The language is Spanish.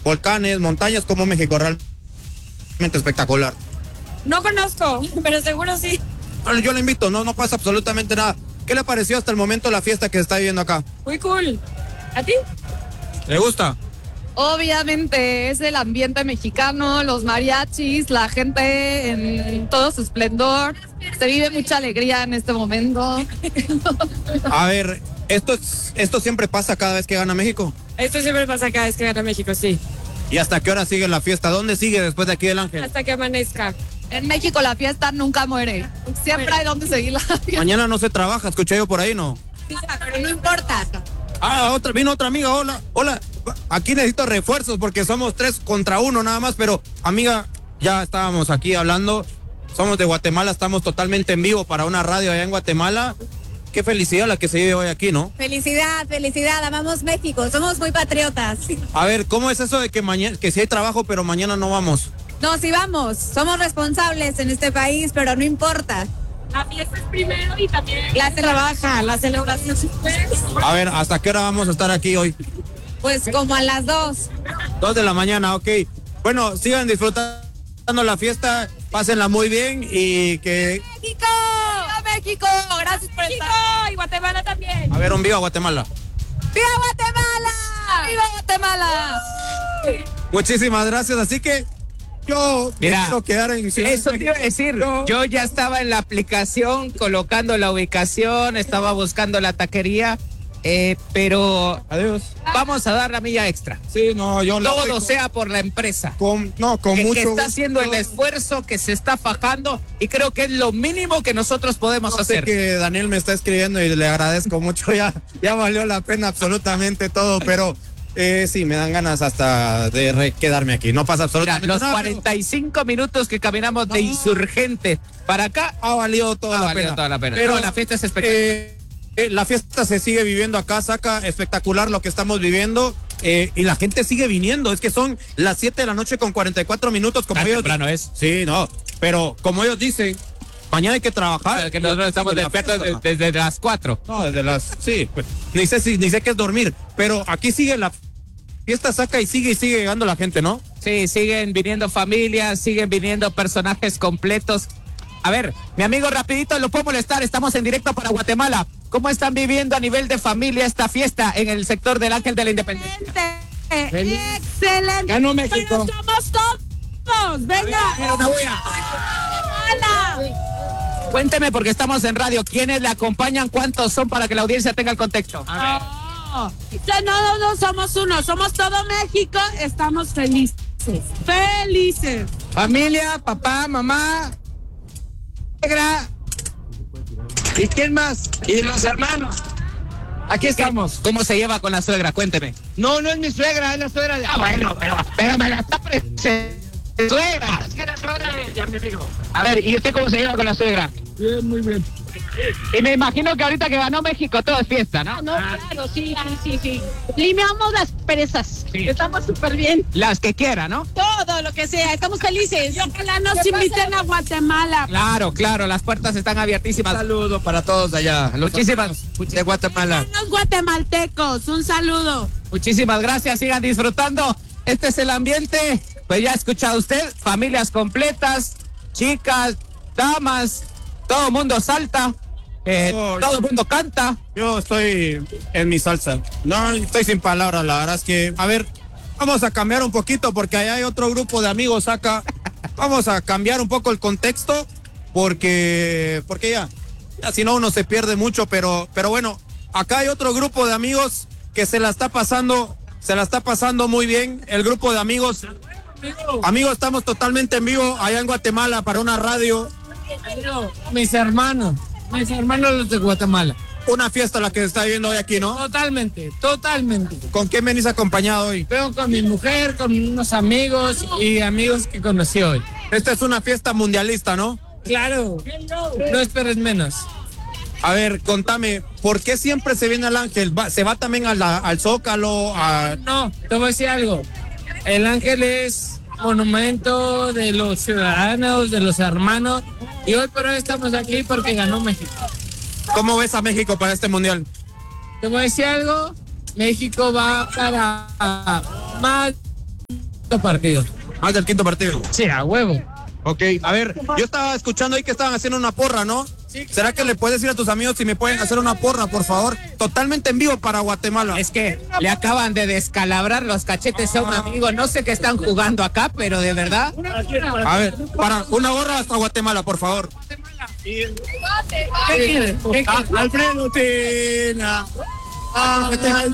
volcanes, montañas como México, realmente espectacular. No conozco, pero seguro sí. Bueno, yo le invito, no pasa absolutamente nada. ¿Qué le pareció hasta el momento la fiesta que se está viviendo acá? Muy cool. ¿A ti? ¿Le gusta? Obviamente es el ambiente mexicano, los mariachis, la gente en todo su esplendor. Se vive mucha alegría en este momento. A ver, esto siempre pasa cada vez que gana México. Esto siempre pasa cada vez que gana México, sí. ¿Y hasta qué hora sigue la fiesta? ¿Dónde sigue después de aquí del Ángel? Hasta que amanezca. En México la fiesta nunca muere. Siempre hay donde seguir la fiesta. Mañana no se trabaja, escuché yo por ahí, ¿no? Pero no importa. Vino otra amiga, hola. Aquí necesito refuerzos porque somos 3 contra 1 nada más, pero amiga, ya estábamos aquí hablando. Somos de Guatemala, estamos totalmente en vivo para una radio allá en Guatemala. Qué felicidad la que se vive hoy aquí, ¿no? Felicidad, amamos México, somos muy patriotas. A ver, ¿cómo es eso de que mañana, que sí hay trabajo, pero mañana no vamos? No, sí vamos, somos responsables en este país, pero no importa. La fiesta es primero y también La trabaja, la celebración después. A ver, ¿hasta qué hora vamos a estar aquí hoy? Pues como a las 2. 2 de la mañana, ok. Bueno, sigan disfrutando la fiesta, pásenla muy bien y que... ¡México! ¡Viva México! Gracias por México estar. y Guatemala también. A ver, un viva Guatemala. ¡Viva Guatemala! ¡Viva Guatemala! Muchísimas gracias, así que yo Mira, quiero quedar en... Eso te iba a decir, yo ya estaba en la aplicación colocando la ubicación, estaba buscando la taquería, pero Adiós. vamos a dar la milla extra. Sí, no, yo la Todo doy sea por la empresa. con Que mucho está gusto. haciendo el esfuerzo, que se está fajando y creo que es lo mínimo que nosotros podemos No sé hacer. que Daniel me está escribiendo y le agradezco mucho, ya valió la pena absolutamente todo, pero sí, me dan ganas hasta de quedarme aquí, no pasa Mira, absolutamente los nada. 45 minutos que caminamos de Insurgente para acá, Ha valido toda la valió pena. toda la pena. Pero No, la fiesta es espectacular. la fiesta se sigue viviendo acá, Saca, espectacular lo que estamos viviendo. Y la gente sigue viniendo, es que son las 7 de la noche con 44 minutos como Tan ellos. temprano es. Sí, no, pero como ellos dicen, mañana hay que trabajar. Que nosotros estamos De la despiertos fiesta. desde las 4. No, desde las, sí, pues, ni sé qué es dormir, pero aquí sigue la fiesta, Saca, y sigue llegando la gente, ¿no? Sí, siguen viniendo familias, siguen viniendo personajes completos. A ver, mi amigo, rapidito, lo puedo molestar, estamos en directo para Guatemala. ¿Cómo están viviendo a nivel de familia esta fiesta en el sector del Ángel de la Independencia? Excelente. Ganó México. Pero somos todos. Venga. Hola. Cuénteme, porque estamos en radio, ¿quiénes le acompañan? ¿Cuántos son para que la audiencia tenga el contexto? No somos uno, somos todo México, estamos felices. Felices. Familia, papá, mamá, negra. ¿Y quién más? Y los hermanos. Aquí estamos. ¿Cómo se lleva con la suegra? Cuénteme. No es mi suegra, es la suegra de... Bueno, pero me la está suegra. Es que la suegra de mi amigo. A ver, ¿y usted cómo se lleva con la suegra? Bien, muy bien. Y me imagino que ahorita que ganó México todo es fiesta, ¿no? No, claro, sí. Limamos las perezas. Sí. Estamos súper bien. Las que quiera, ¿no? Todo lo que sea, estamos felices. Y ojalá nos inviten a Guatemala. Claro, las puertas están abiertísimas. Un saludo para todos allá, los Muchísimas, de Guatemala. Los guatemaltecos, un saludo. muchísimas gracias, sigan disfrutando. Este es el ambiente. Pues ya ha escuchado usted, familias completas, chicas, damas, todo el mundo salta, todo el mundo canta. Yo estoy en mi salsa. No, estoy sin palabras, la verdad es que, a ver, vamos a cambiar un poquito porque allá hay otro grupo de amigos acá. Vamos a cambiar un poco el contexto porque ya si no uno se pierde mucho, pero bueno, acá hay otro grupo de amigos que se la está pasando muy bien. El grupo de amigos, estamos totalmente en vivo allá en Guatemala para una radio. Mis hermanos los de Guatemala. Una fiesta la que se está viviendo hoy aquí, ¿no? Totalmente. ¿Con quién venís acompañado hoy? Vengo con mi mujer, con unos amigos y amigos que conocí hoy. Esta es una fiesta mundialista, ¿no? Claro, no esperes menos. A ver, contame, ¿por qué siempre se viene al Ángel? ¿Se va también al Zócalo? No, te voy a decir algo. El Ángel es monumento de los ciudadanos, de los hermanos, y hoy por hoy estamos aquí porque ganó México. ¿Cómo ves a México para este mundial? Te voy a decir algo, México va para más partido. Más del quinto partido. Sí, a huevo. Ok, a ver, yo estaba escuchando ahí que estaban haciendo una porra, ¿no? ¿Será que le puedes decir a tus amigos si me pueden hacer una porra, por favor? Totalmente en vivo para Guatemala. Es que le acaban de descalabrar los cachetes a un amigo. No sé qué están jugando acá, pero de verdad. A ver, para una gorra hasta Guatemala, por favor. ¿Qué quieres? Alfredo Tena.